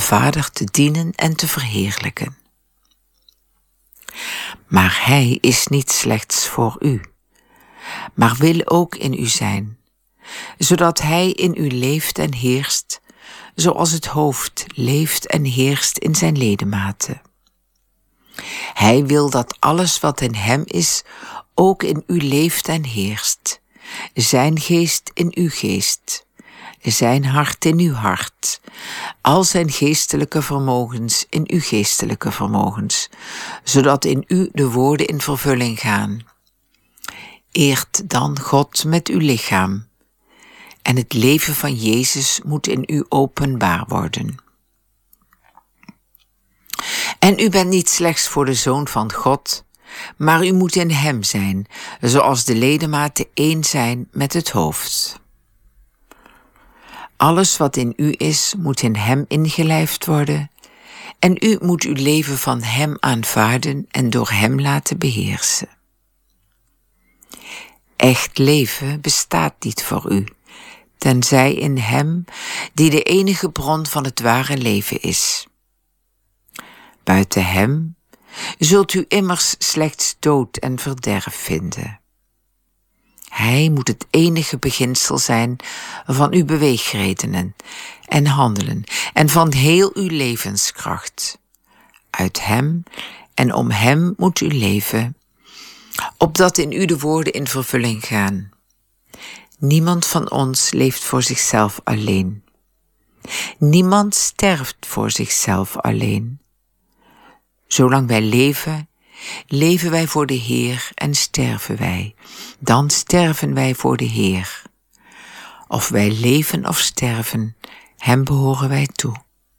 Vader te dienen en te verheerlijken. Maar Hij is niet slechts voor u, maar wil ook in u zijn, zodat Hij in u leeft en heerst, zoals het hoofd leeft en heerst in zijn ledematen. Hij wil dat alles wat in Hem is, ook in u leeft en heerst. Zijn geest in uw geest, zijn hart in uw hart, al zijn geestelijke vermogens in uw geestelijke vermogens, zodat in u de woorden in vervulling gaan. Eert dan God met uw lichaam, en het leven van Jezus moet in u openbaar worden. En u bent niet slechts voor de Zoon van God, maar u moet in Hem zijn, zoals de ledematen één zijn met het hoofd. Alles wat in u is, moet in Hem ingelijfd worden, en u moet uw leven van Hem aanvaarden en door Hem laten beheersen. Echt leven bestaat niet voor u, tenzij in Hem, die de enige bron van het ware leven is. Buiten Hem zult u immers slechts dood en verderf vinden. Hij moet het enige beginsel zijn van uw beweegredenen en handelen en van heel uw levenskracht. Uit Hem en om Hem moet u leven, opdat in u de woorden in vervulling gaan. Niemand van ons leeft voor zichzelf alleen. Niemand sterft voor zichzelf alleen. Zolang wij leven, leven wij voor de Heer en sterven wij. Dan sterven wij voor de Heer. Of wij leven of sterven, Hem behoren wij toe.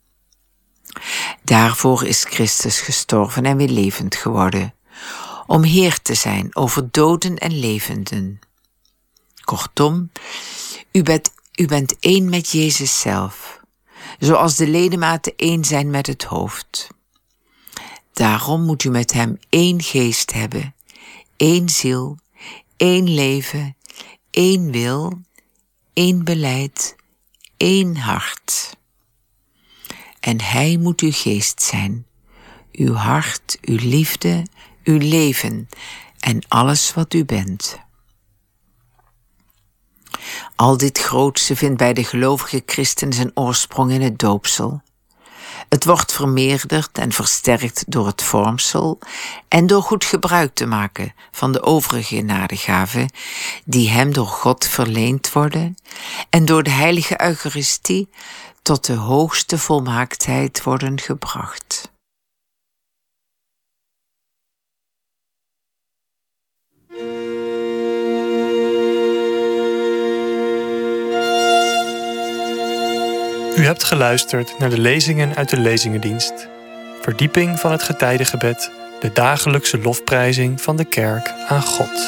Daarvoor is Christus gestorven en weer levend geworden, om Heer te zijn over doden en levenden. Kortom, u bent één met Jezus zelf, zoals de ledematen één zijn met het hoofd. Daarom moet u met Hem één geest hebben, één ziel, één leven, één wil, één beleid, één hart. En Hij moet uw geest zijn, uw hart, uw liefde, uw leven en alles wat u bent. Al dit grootste vindt bij de gelovige christen zijn oorsprong in het doopsel. Het wordt vermeerderd en versterkt door het vormsel en door goed gebruik te maken van de overige genadegaven die hem door God verleend worden en door de heilige Eucharistie tot de hoogste volmaaktheid worden gebracht. U hebt geluisterd naar de lezingen uit de Lezingendienst. Verdieping van het getijdengebed, de dagelijkse lofprijzing van de kerk aan God.